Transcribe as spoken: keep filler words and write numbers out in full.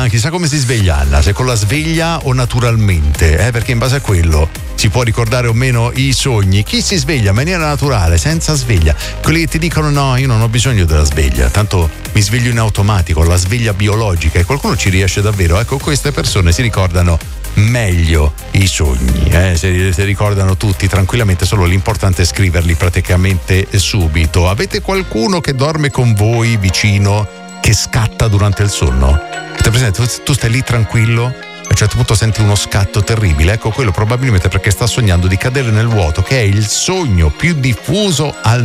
sveglia, chissà come si sveglia Anna, se con la sveglia o naturalmente, eh, perché in base a quello si può ricordare o meno i sogni. Chi si sveglia in maniera naturale, senza sveglia, quelli che ti dicono no, io non ho bisogno della sveglia, tanto mi sveglio in automatico, la sveglia biologica, e qualcuno ci riesce davvero. Ecco, queste persone si ricordano meglio i sogni, eh? se, se ricordano tutti tranquillamente, solo l'importante è scriverli praticamente subito. Avete qualcuno che dorme con voi vicino che scatta durante il sonno? Avete presente? Tu stai lì tranquillo, a un certo punto senti uno scatto terribile, ecco, quello probabilmente perché sta sognando di cadere nel vuoto, che è il sogno più diffuso al